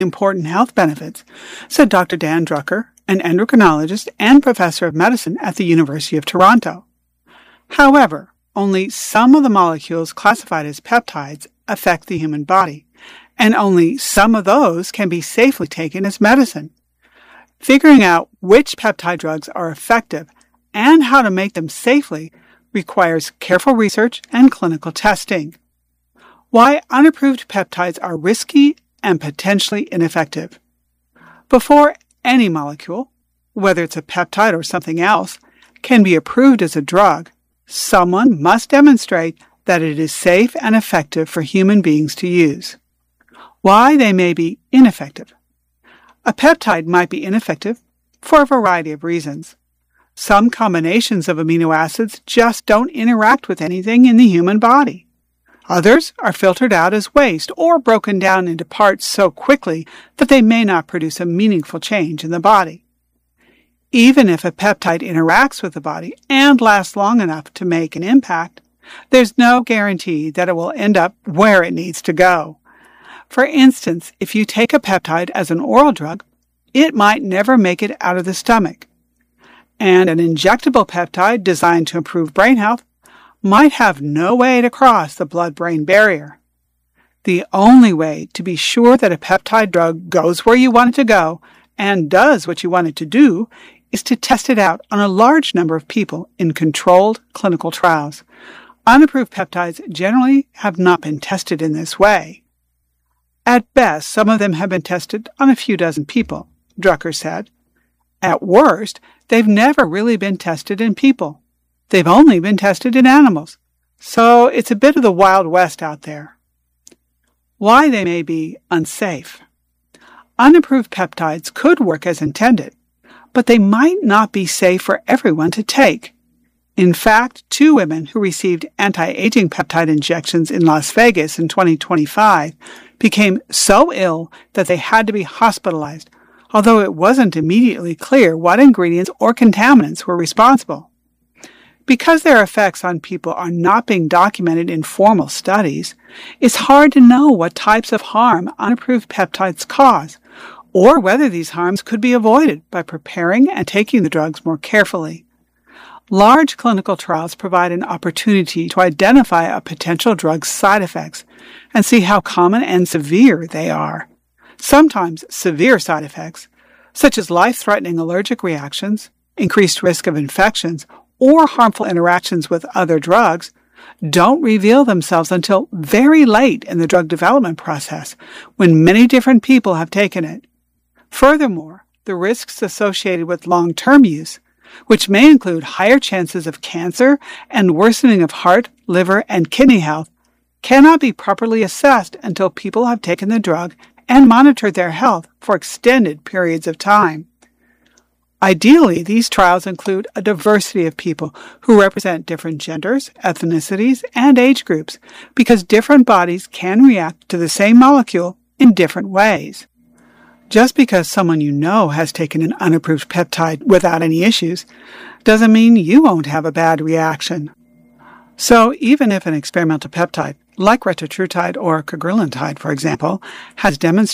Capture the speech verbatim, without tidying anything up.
important health benefits, said Doctor Dan Drucker, an endocrinologist and professor of medicine at the University of Toronto. However, only some of the molecules classified as peptides affect the human body, and only some of those can be safely taken as medicine. Figuring out which peptide drugs are effective and how to make them safely requires careful research and clinical testing. Why unapproved peptides are risky and potentially ineffective. Before any molecule, whether it's a peptide or something else, can be approved as a drug, someone must demonstrate that it is safe and effective for human beings to use. Why they may be ineffective. A peptide might be ineffective for a variety of reasons. Some combinations of amino acids just don't interact with anything in the human body. Others are filtered out as waste or broken down into parts so quickly that they may not produce a meaningful change in the body. Even if a peptide interacts with the body and lasts long enough to make an impact, there's no guarantee that it will end up where it needs to go. For instance, if you take a peptide as an oral drug, it might never make it out of the stomach. And an injectable peptide designed to improve brain health might have no way to cross the blood-brain barrier. The only way to be sure that a peptide drug goes where you want it to go and does what you want it to do is to test it out on a large number of people in controlled clinical trials. Unapproved peptides generally have not been tested in this way. At best, some of them have been tested on a few dozen people, Drucker said. At worst, they've never really been tested in people. They've only been tested in animals. So it's a bit of the Wild West out there. Why they may be unsafe. Unapproved peptides could work as intended, but they might not be safe for everyone to take. In fact, two women who received anti-aging peptide injections in Las Vegas in twenty twenty-five became so ill that they had to be hospitalized, although it wasn't immediately clear what ingredients or contaminants were responsible. Because their effects on people are not being documented in formal studies, it's hard to know what types of harm unapproved peptides cause, or whether these harms could be avoided by preparing and taking the drugs more carefully. Large clinical trials provide an opportunity to identify a potential drug's side effects and see how common and severe they are. Sometimes severe side effects, such as life-threatening allergic reactions, increased risk of infections, or harmful interactions with other drugs, don't reveal themselves until very late in the drug development process, when many different people have taken it. Furthermore, the risks associated with long-term use, which may include higher chances of cancer and worsening of heart, liver, and kidney health, cannot be properly assessed until people have taken the drug and monitored their health for extended periods of time. Ideally, these trials include a diversity of people who represent different genders, ethnicities, and age groups, because different bodies can react to the same molecule in different ways. Just because someone you know has taken an unapproved peptide without any issues doesn't mean you won't have a bad reaction. So even if an experimental peptide, like retatrutide or cagrilintide, for example, has demonstrated